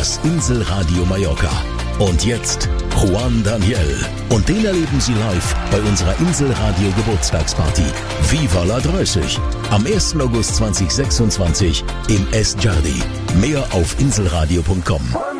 das Inselradio Mallorca. Und jetzt Juan Daniel. Und den erleben Sie live bei unserer Inselradio Geburtstagsparty Viva la 30 am 1. August 2026 im Es Jardi. Mehr auf inselradio.com.